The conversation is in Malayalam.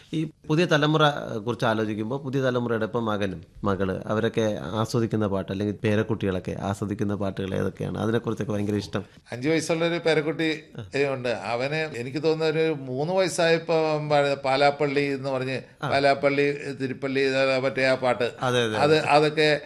ഈ പുതിയ തലമുറ കുറിച്ച് ആലോചിക്കുമ്പോൾ പുതിയ തലമുറയുടെ ഇപ്പം മകനും മകള് അവരൊക്കെ ആസ്വദിക്കുന്ന പാട്ട് അല്ലെങ്കിൽ പേരക്കുട്ടികളൊക്കെ ആസ്വദിക്കുന്ന പാട്ടുകൾ ഏതൊക്കെയാണ്? അതിനെക്കുറിച്ചൊക്കെ ഭയങ്കര ഇഷ്ടം. 5 വയസ്സുള്ളൊരു പേരക്കുട്ടി ഉണ്ട്. അവന് എനിക്ക് തോന്നുന്ന ഒരു 3 വയസ്സായപ്പോ പാലാപ്പള്ളി എന്ന് പറഞ്ഞ് പാലാപ്പള്ളി തിരുപ്പള്ളി മറ്റേ ആ പാട്ട് അതെ അതെ അതൊക്കെ